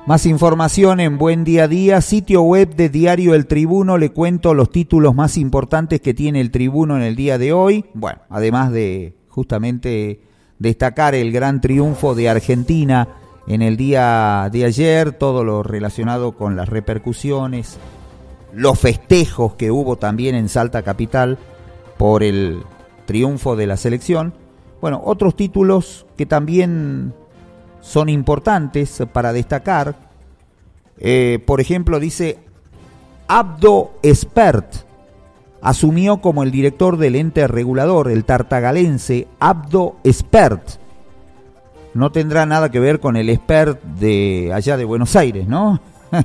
Más información en Buen Día a Día, sitio web de Diario El Tribuno. Le cuento los títulos más importantes que tiene El Tribuno en el día de hoy. Bueno, además de justamente destacar el gran triunfo de Argentina en el día de ayer, todo lo relacionado con las repercusiones, los festejos que hubo también en Salta Capital por el triunfo de la selección. Bueno, otros títulos que también son importantes para destacar. Por ejemplo, dice: Abdo Espert asumió como el director del ente regulador, el tartagalense Abdo Espert. No tendrá nada que ver con el Espert de allá de Buenos Aires, ¿no?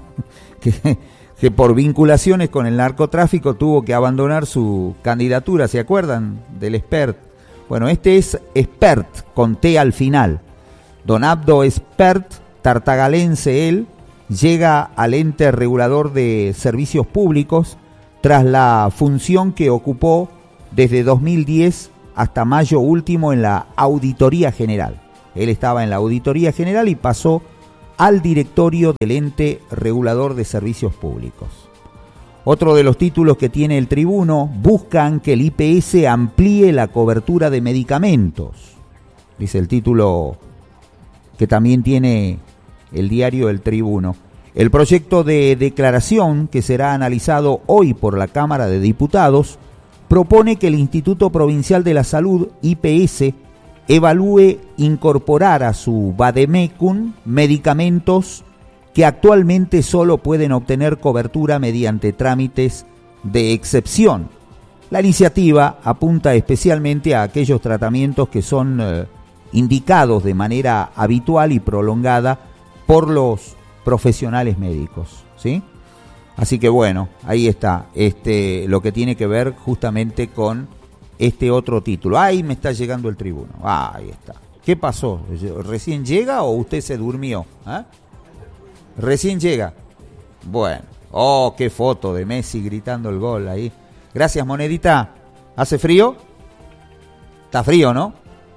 que por vinculaciones con el narcotráfico tuvo que abandonar su candidatura, ¿se acuerdan del Espert? Bueno, este es Espert, con T al final. Don Abdo Espert, tartagalense él, llega al ente regulador de servicios públicos tras la función que ocupó desde 2010 hasta mayo último en la Auditoría General. Él estaba en la Auditoría General y pasó al directorio del ente regulador de servicios públicos. Otro de los títulos que tiene El Tribuno: buscan que el IPS amplíe la cobertura de medicamentos. Dice el título que también tiene el diario El Tribuno. El proyecto de declaración que será analizado hoy por la Cámara de Diputados propone que el Instituto Provincial de la Salud, IPS, evalúe incorporar a su vademecum medicamentos que actualmente solo pueden obtener cobertura mediante trámites de excepción. La iniciativa apunta especialmente a aquellos tratamientos que son indicados de manera habitual y prolongada por los profesionales médicos, ¿sí? Así que bueno, ahí está lo que tiene que ver justamente con este otro título. Ahí me está llegando El Tribuno. Ahí está. ¿Qué pasó? ¿Recién llega o usted se durmió? ¿Ah? Recién llega. Bueno. Oh, qué foto de Messi gritando el gol ahí. Gracias, Monedita. ¿Hace frío? Está frío, ¿no?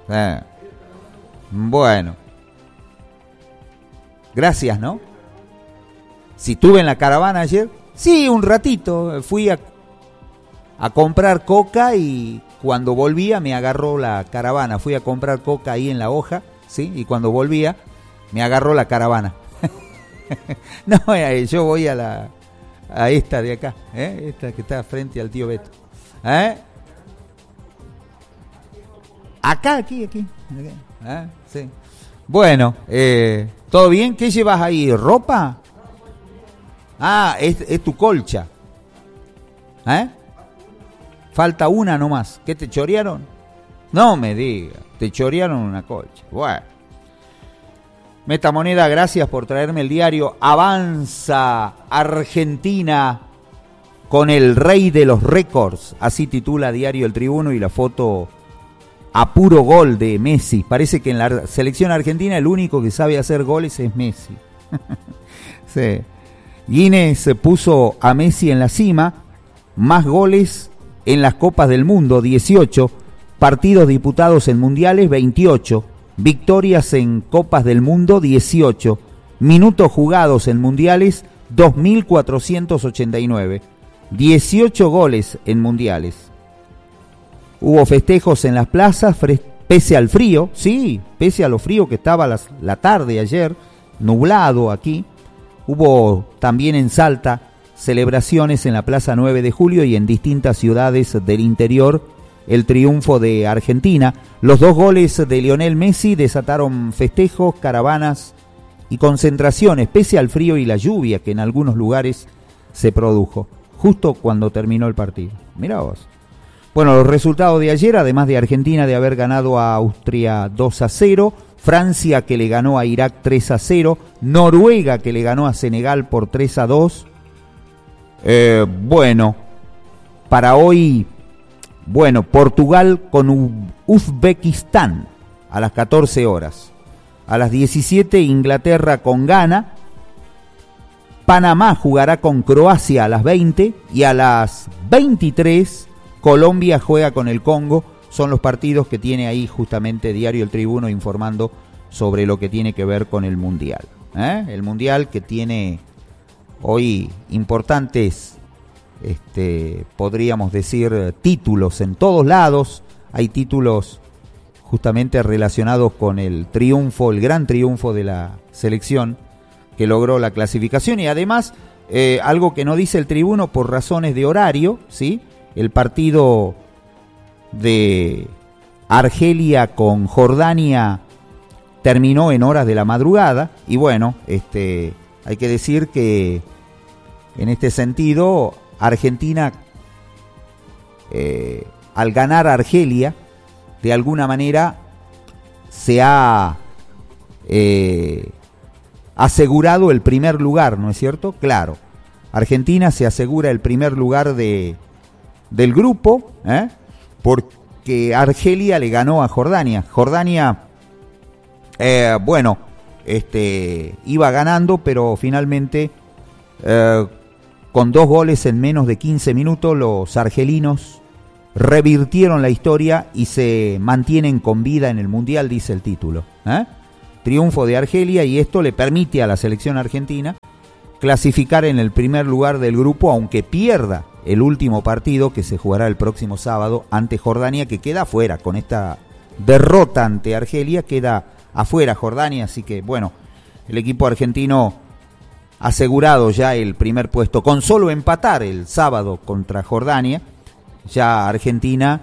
Bueno. Gracias, ¿no? Si estuve en la caravana ayer, sí, un ratito. Fui a comprar coca y cuando volvía me agarró la caravana. Fui a comprar coca ahí en La Hoja, ¿sí? Y cuando volvía me agarró la caravana. No, yo voy a esta de acá, esta que está frente al tío Beto. Acá, aquí. Sí. Bueno, ¿todo bien? ¿Qué llevas ahí? ¿Ropa? Es tu colcha. Falta una nomás. ¿Qué te chorearon? No me digas, te chorearon una colcha. Bueno. Metamoneda, gracias por traerme el diario. Avanza Argentina con el rey de los récords. Así titula Diario El Tribuno, y la foto a puro gol de Messi. Parece que en la selección argentina el único que sabe hacer goles es Messi. Sí. Guinness puso a Messi en la cima. Más goles en las Copas del Mundo, 18. Partidos disputados en mundiales, 28. Victorias en Copas del Mundo, 18. Minutos jugados en mundiales, 2.489. 18 goles en mundiales. Hubo festejos en las plazas, pese al frío, sí, pese a lo frío que estaba la tarde ayer, nublado aquí. Hubo también en Salta celebraciones en la Plaza 9 de Julio y en distintas ciudades del interior, el triunfo de Argentina. Los 2 goles de Lionel Messi desataron festejos, caravanas y concentraciones, pese al frío y la lluvia que en algunos lugares se produjo, justo cuando terminó el partido. Mirá vos. Bueno, los resultados de ayer, además de Argentina de haber ganado a Austria 2-0, Francia que le ganó a Irak 3-0, Noruega que le ganó a Senegal por 3-2. Bueno, para hoy, Portugal con Uzbekistán a las 14 horas. A las 17, Inglaterra con Ghana. Panamá jugará con Croacia a las 20 y a las 23 Colombia juega con el Congo. Son los partidos que tiene ahí justamente Diario El Tribuno informando sobre lo que tiene que ver con el Mundial. El Mundial que tiene hoy importantes, podríamos decir, títulos en todos lados. Hay títulos justamente relacionados con el triunfo, el gran triunfo de la selección que logró la clasificación. Y además, algo que no dice el tribuno por razones de horario, ¿sí? El partido de Argelia con Jordania terminó en horas de la madrugada. Y bueno, hay que decir que en este sentido, Argentina, al ganar a Argelia, de alguna manera se ha asegurado el primer lugar, ¿no es cierto? Claro, Argentina se asegura el primer lugar del grupo, porque Argelia le ganó a Jordania. Jordania, iba ganando, pero finalmente, con 2 goles en menos de 15 minutos, los argelinos revirtieron la historia y se mantienen con vida en el Mundial, dice el título. Triunfo de Argelia, y esto le permite a la selección argentina clasificar en el primer lugar del grupo, aunque pierda el último partido que se jugará el próximo sábado ante Jordania, que queda afuera. Con esta derrota ante Argelia queda afuera Jordania, así que bueno, el equipo argentino asegurado ya el primer puesto, con solo empatar el sábado contra Jordania. Ya Argentina,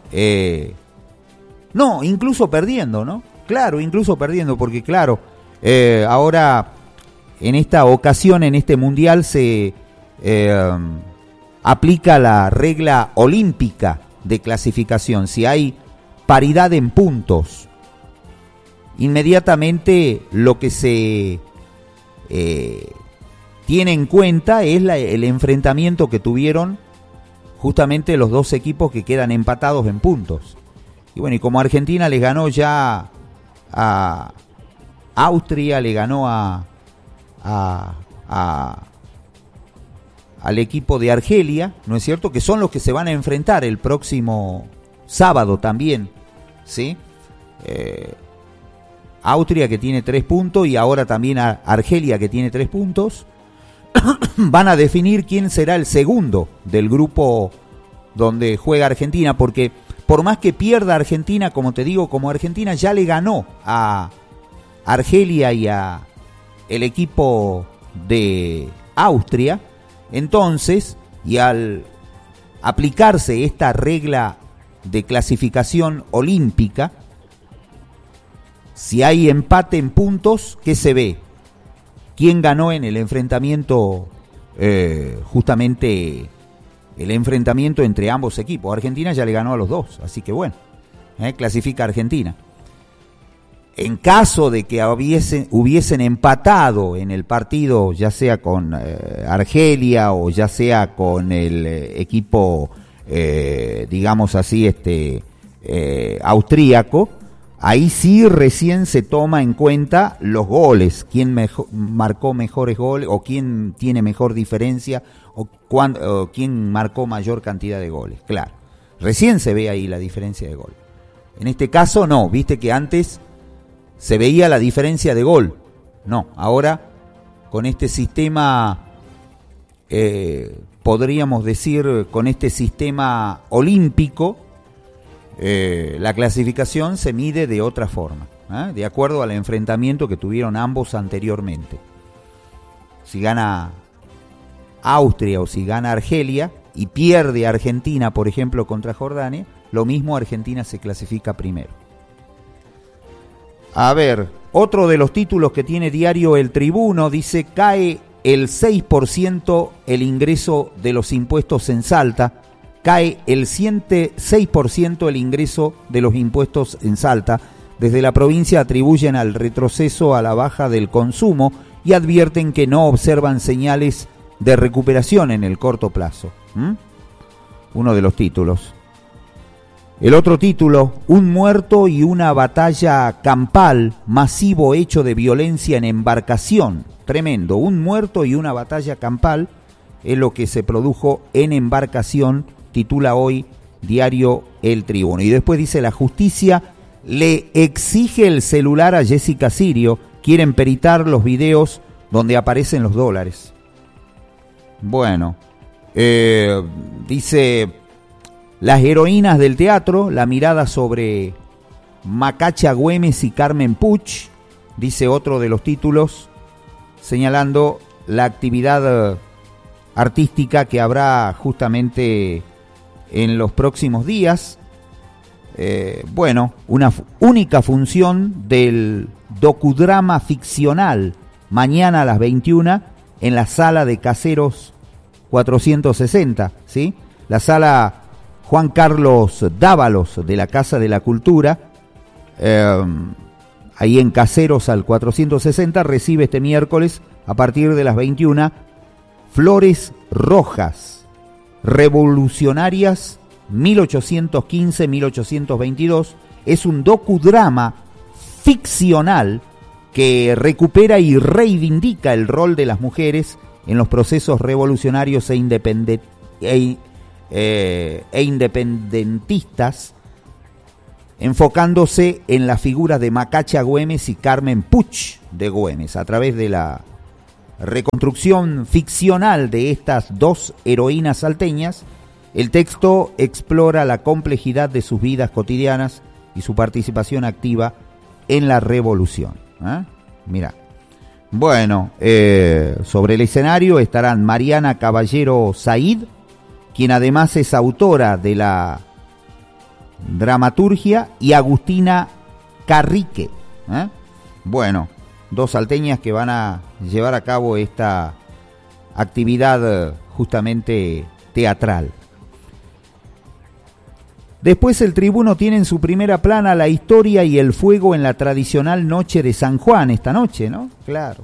incluso perdiendo, ¿no? Claro, incluso perdiendo, porque claro, ahora en esta ocasión, en este Mundial, se aplica la regla olímpica de clasificación. Si hay paridad en puntos, inmediatamente lo que se tiene en cuenta es el enfrentamiento que tuvieron justamente los dos equipos que quedan empatados en puntos. Y bueno, y como Argentina les ganó ya a Austria, le ganó al equipo de Argelia, ¿no es cierto? Que son los que se van a enfrentar el próximo sábado también, ¿sí? Austria, que tiene 3 puntos, y ahora también Argelia, que tiene 3 puntos. Van a definir quién será el segundo del grupo donde juega Argentina, porque por más que pierda Argentina, como te digo, como Argentina ya le ganó a Argelia y a el equipo de Austria, entonces, y al aplicarse esta regla de clasificación olímpica, si hay empate en puntos, ¿qué se ve? ¿Quién ganó en el enfrentamiento, justamente el enfrentamiento entre ambos equipos? Argentina ya le ganó a los dos, así que bueno, clasifica Argentina. En caso de que hubiesen empatado en el partido, ya sea con Argelia o ya sea con el equipo, digamos así, austríaco, ahí sí recién se toma en cuenta los goles, quién marcó mejores goles, o quién tiene mejor diferencia, o quién marcó mayor cantidad de goles. Claro, recién se ve ahí la diferencia de gol. En este caso no, viste que antes se veía la diferencia de gol. No, ahora con este sistema, podríamos decir, con este sistema olímpico, la clasificación se mide de otra forma, de acuerdo al enfrentamiento que tuvieron ambos anteriormente. Si gana Austria o si gana Argelia y pierde Argentina, por ejemplo, contra Jordania, lo mismo, Argentina se clasifica primero. A ver, otro de los títulos que tiene diario El Tribuno dice: cae el 6% el ingreso de los impuestos en Salta. Cae el 6% el ingreso de los impuestos en Salta. Desde la provincia atribuyen al retroceso a la baja del consumo y advierten que no observan señales de recuperación en el corto plazo. Uno de los títulos. El otro título: un muerto y una batalla campal, masivo hecho de violencia en embarcación. Tremendo, un muerto y una batalla campal es lo que se produjo en embarcación, titula hoy diario El Tribuno. Y después dice: la justicia le exige el celular a Jessica Sirio, quieren peritar los videos donde aparecen los dólares. Bueno, dice, las heroínas del teatro, la mirada sobre Macacha Güemes y Carmen Puch, dice otro de los títulos, señalando la actividad artística que habrá justamente en los próximos días. Bueno, una única función del docudrama ficcional mañana a las 21 en la sala de Caseros 460, ¿sí? La sala Juan Carlos Dávalos de la Casa de la Cultura, ahí en Caseros al 460, recibe este miércoles a partir de las 21 Flores Rojas, Revolucionarias 1815-1822. Es un docudrama ficcional que recupera y reivindica el rol de las mujeres en los procesos revolucionarios e independentistas, enfocándose en la figura de Macacha Güemes y Carmen Puch de Güemes. A través de la reconstrucción ficcional de estas dos heroínas salteñas, el texto explora la complejidad de sus vidas cotidianas y su participación activa en la revolución. Mira. Bueno, sobre el escenario estarán Mariana Caballero Said, quien además es autora de la dramaturgia, y Agustina Carrique. Bueno, dos salteñas que van a llevar a cabo esta actividad justamente teatral. Después el Tribuno tiene en su primera plana la historia y el fuego en la tradicional noche de San Juan, esta noche, ¿no? Claro.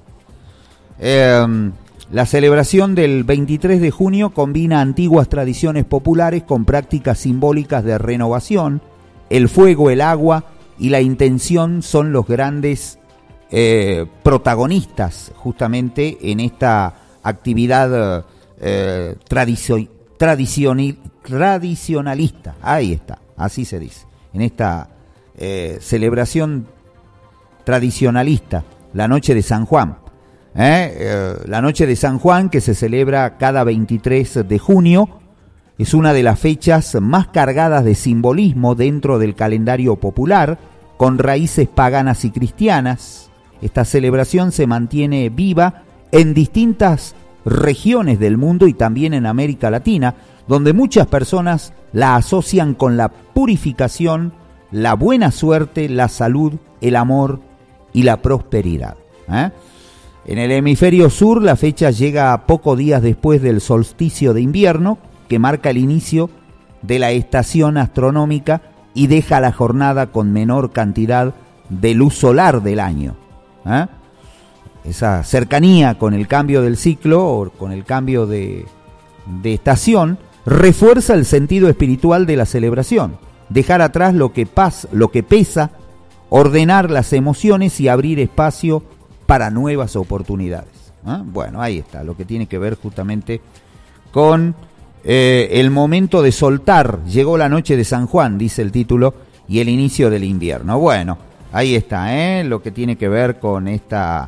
La celebración del 23 de junio combina antiguas tradiciones populares con prácticas simbólicas de renovación. El fuego, el agua y la intención son los grandes protagonistas justamente en esta actividad tradicionalista. Ahí está, así se dice, en esta celebración tradicionalista, la noche de San Juan. La noche de San Juan, que se celebra cada 23 de junio, es una de las fechas más cargadas de simbolismo dentro del calendario popular, con raíces paganas y cristianas. Esta celebración se mantiene viva en distintas regiones del mundo y también en América Latina, donde muchas personas la asocian con la purificación, la buena suerte, la salud, el amor y la prosperidad. En el hemisferio sur, la fecha llega a pocos días después del solsticio de invierno, que marca el inicio de la estación astronómica y deja la jornada con menor cantidad de luz solar del año. Esa cercanía con el cambio del ciclo o con el cambio de estación refuerza el sentido espiritual de la celebración. Dejar atrás lo que pesa, ordenar las emociones y abrir espacio para nuevas oportunidades. Bueno, ahí está, lo que tiene que ver justamente con el momento de soltar. Llegó la noche de San Juan, dice el título, y el inicio del invierno. Bueno, ahí está, lo que tiene que ver con esta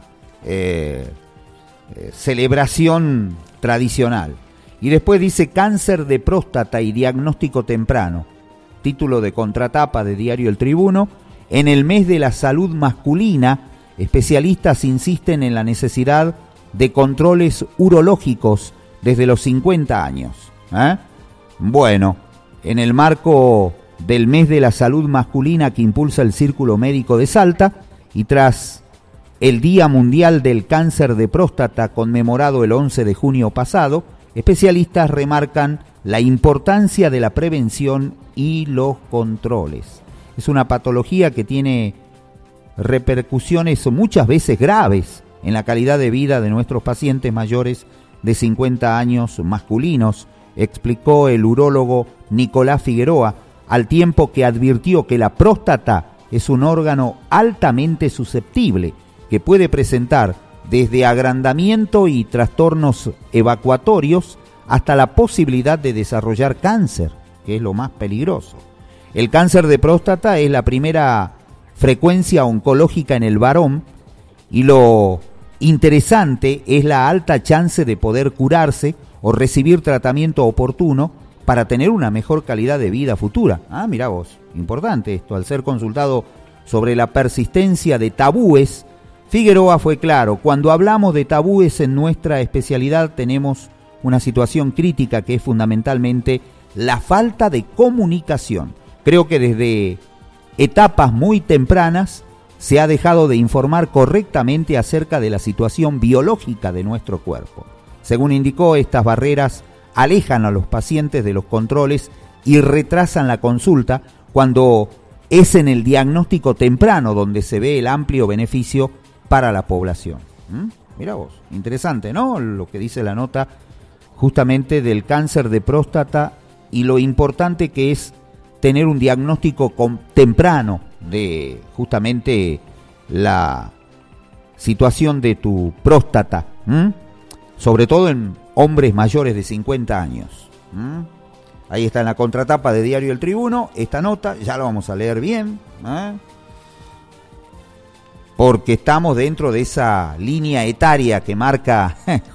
celebración tradicional. Y después dice cáncer de próstata y diagnóstico temprano. Título de contratapa de Diario El Tribuno. En el mes de la salud masculina, especialistas insisten en la necesidad de controles urológicos desde los 50 años. Bueno, en el marco del mes de la salud masculina que impulsa el Círculo Médico de Salta y tras el Día Mundial del Cáncer de Próstata conmemorado el 11 de junio pasado, especialistas remarcan la importancia de la prevención y los controles. Es una patología que tiene repercusiones muchas veces graves en la calidad de vida de nuestros pacientes mayores de 50 años masculinos, explicó el urólogo Nicolás Figueroa, al tiempo que advirtió que la próstata es un órgano altamente susceptible que puede presentar desde agrandamiento y trastornos evacuatorios hasta la posibilidad de desarrollar cáncer, que es lo más peligroso. El cáncer de próstata es la primera frecuencia oncológica en el varón Y lo interesante es la alta chance de poder curarse o recibir tratamiento oportuno para tener una mejor calidad de vida futura. Ah, mirá vos, importante esto. Al ser consultado sobre la persistencia de tabúes, Figueroa fue claro: cuando hablamos de tabúes en nuestra especialidad tenemos una situación crítica que es fundamentalmente la falta de comunicación. Creo que desde etapas muy tempranas se ha dejado de informar correctamente acerca de la situación biológica de nuestro cuerpo. Según indicó, estas barreras alejan a los pacientes de los controles y retrasan la consulta, cuando es en el diagnóstico temprano donde se ve el amplio beneficio para la población. Mirá vos, interesante, ¿no? Lo que dice la nota justamente del cáncer de próstata y lo importante que es tener un diagnóstico temprano de justamente la situación de tu próstata, sobre todo en hombres mayores de 50 años. Ahí está en la contratapa de Diario El Tribuno, esta nota, ya la vamos a leer bien, porque estamos dentro de esa línea etaria que marca